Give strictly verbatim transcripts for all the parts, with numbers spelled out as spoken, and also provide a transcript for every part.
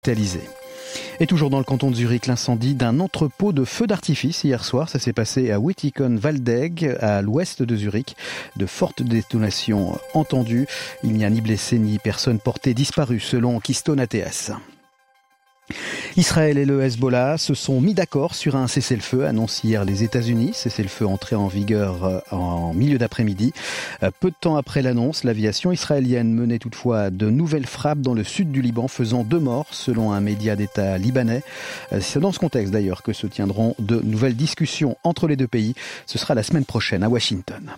hospitalisés. Et toujours dans le canton de Zurich, l'incendie d'un entrepôt de feux d'artifice hier soir. Ça s'est passé à Wittikon-Waldeck, à l'ouest de Zurich. De fortes détonations entendues. Il n'y a ni blessés ni personnes portées disparues selon Keystone A T S. Israël et le Hezbollah se sont mis d'accord sur un cessez-le-feu, annonce hier les États-Unis. Cessez-le-feu entré en vigueur en milieu d'après-midi. Peu de temps après l'annonce, l'aviation israélienne menait toutefois de nouvelles frappes dans le sud du Liban, faisant deux morts, selon un média d'État libanais. C'est dans ce contexte d'ailleurs que se tiendront de nouvelles discussions entre les deux pays. Ce sera la semaine prochaine à Washington.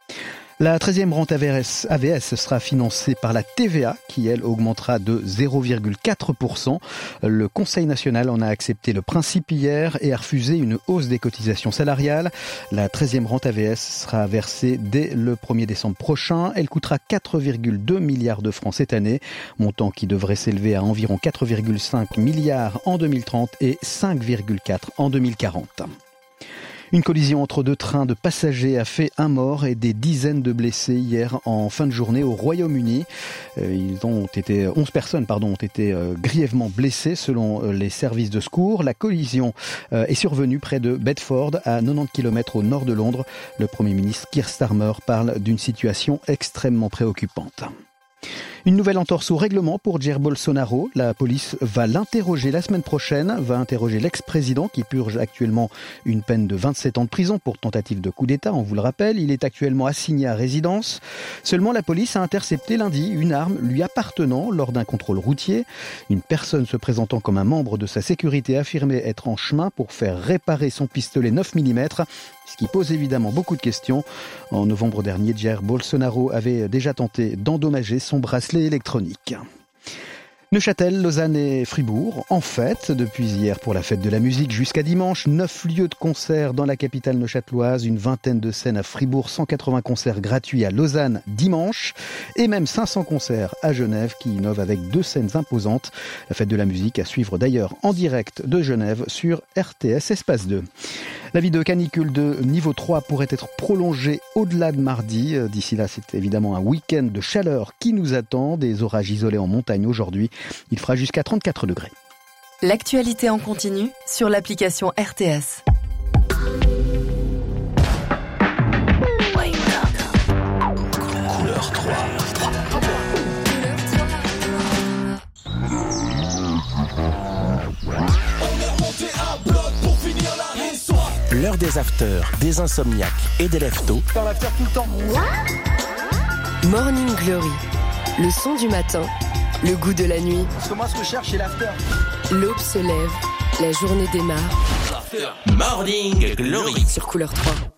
La treizième rente A V S sera financée par la T V A qui, elle, augmentera de zéro virgule quatre pour cent. Le Conseil national en a accepté le principe hier et a refusé une hausse des cotisations salariales. La treizième rente A V S sera versée dès le premier décembre prochain. Elle coûtera quatre virgule deux milliards de francs cette année, montant qui devrait s'élever à environ quatre virgule cinq milliards en deux mille trente et cinq virgule quatre en deux mille quarante. Une collision entre deux trains de passagers a fait un mort et des dizaines de blessés hier en fin de journée au Royaume-Uni. Ils ont été, onze personnes pardon, ont été grièvement blessées selon les services de secours. La collision est survenue près de Bedford, à quatre-vingt-dix kilomètres au nord de Londres. Le Premier ministre Keir Starmer parle d'une situation extrêmement préoccupante. Une nouvelle entorse au règlement pour Jair Bolsonaro. La police va l'interroger la semaine prochaine, va interroger l'ex-président qui purge actuellement une peine de vingt-sept ans de prison pour tentative de coup d'État, on vous le rappelle. Il est actuellement assigné à résidence. Seulement, la police a intercepté lundi une arme lui appartenant lors d'un contrôle routier. Une personne se présentant comme un membre de sa sécurité affirmait être en chemin pour faire réparer son pistolet neuf millimètres, ce qui pose évidemment beaucoup de questions. En novembre dernier, Jair Bolsonaro avait déjà tenté d'endommager son bracelet électronique. Neuchâtel, Lausanne et Fribourg en fête depuis hier pour la fête de la musique jusqu'à dimanche. Neuf lieux de concert dans la capitale neuchâteloise, une vingtaine de scènes à Fribourg, cent quatre-vingts concerts gratuits à Lausanne dimanche et même cinq cents concerts à Genève qui innovent avec deux scènes imposantes. La fête de la musique à suivre d'ailleurs en direct de Genève sur R T S Espace deux. L'avis de canicule de niveau trois pourrait être prolongé au-delà de mardi. D'ici là, c'est évidemment un week-end de chaleur qui nous attend. Des orages isolés en montagne aujourd'hui. Il fera jusqu'à trente-quatre degrés. L'actualité en continu sur l'application R T S. Couleur trois. L'heure des afters, des insomniaques et des lève-tôt. Dans l'after tout le temps. Morning Glory, le son du matin, le goût de la nuit. Parce que moi, ce que je cherche, c'est l'after. L'aube se lève, la journée démarre. Morning Glory sur Couleur trois.